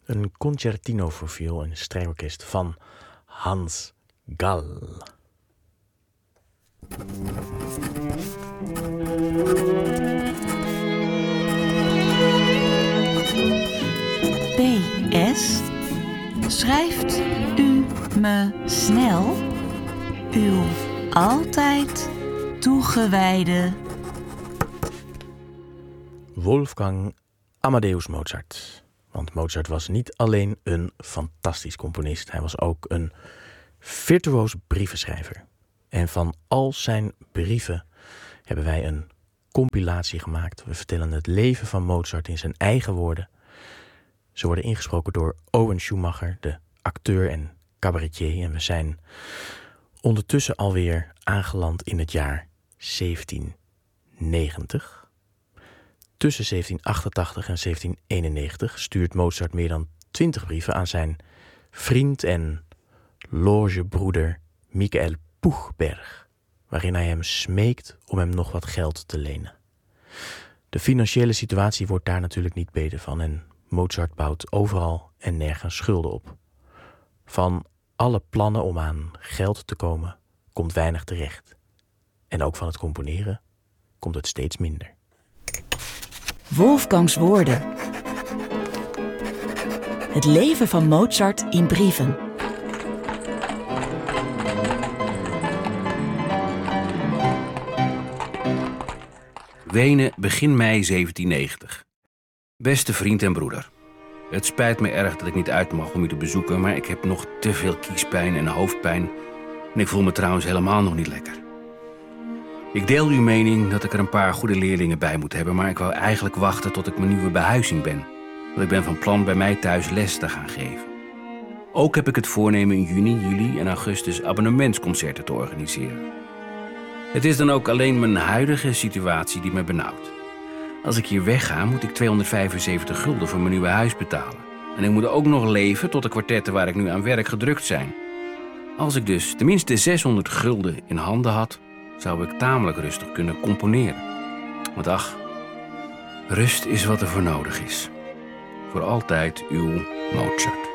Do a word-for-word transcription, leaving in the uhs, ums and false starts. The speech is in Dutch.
Een concertino voor viool en strijkorkest van Hans Gall. P S. Schrijft u me snel uw altijd toegewijde Wolfgang Amadeus Mozart. Want Mozart was niet alleen een fantastisch componist. Hij was ook een virtuoos brievenschrijver. En van al zijn brieven hebben wij een compilatie gemaakt. We vertellen het leven van Mozart in zijn eigen woorden. Ze worden ingesproken door Owen Schumacher, de acteur en cabaretier. En we zijn ondertussen alweer aangeland in het jaar zeventien negentig. Tussen zeventien achtentachtig en zeventien eenennegentig stuurt Mozart meer dan twintig brieven aan zijn vriend en logebroeder Michael Puchberg, waarin hij hem smeekt om hem nog wat geld te lenen. De financiële situatie wordt daar natuurlijk niet beter van en Mozart bouwt overal en nergens schulden op. Van alle plannen om aan geld te komen komt weinig terecht. En ook van het componeren komt het steeds minder. Wolfgangs woorden. Het leven van Mozart in brieven. Wenen, begin mei zeventien negentig. Beste vriend en broeder. Het spijt me erg dat ik niet uit mag om u te bezoeken, maar ik heb nog te veel kiespijn en hoofdpijn. En ik voel me trouwens helemaal nog niet lekker. Ik deel uw mening dat ik er een paar goede leerlingen bij moet hebben, maar ik wou eigenlijk wachten tot ik mijn nieuwe behuizing ben. Want ik ben van plan bij mij thuis les te gaan geven. Ook heb ik het voornemen in juni, juli en augustus abonnementsconcerten te organiseren. Het is dan ook alleen mijn huidige situatie die me benauwt. Als ik hier wegga, moet ik tweehonderdvijfenzeventig gulden voor mijn nieuwe huis betalen. En ik moet ook nog leven tot de kwartetten waar ik nu aan werk gedrukt zijn. Als ik dus tenminste zeshonderd gulden in handen had, zou ik tamelijk rustig kunnen componeren. Want ach, rust is wat er voor nodig is. Voor altijd uw Mozart.